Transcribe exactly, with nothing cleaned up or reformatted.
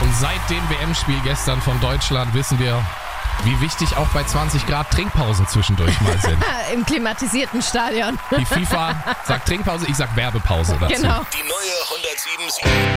Und seit dem W M-Spiel gestern von Deutschland wissen wir, wie wichtig auch bei zwanzig Grad Trinkpausen zwischendurch mal sind. Im klimatisierten Stadion. Die FIFA sagt Trinkpause, ich sag Werbepause dazu. Genau. Die neue hundertsieben Komma sieben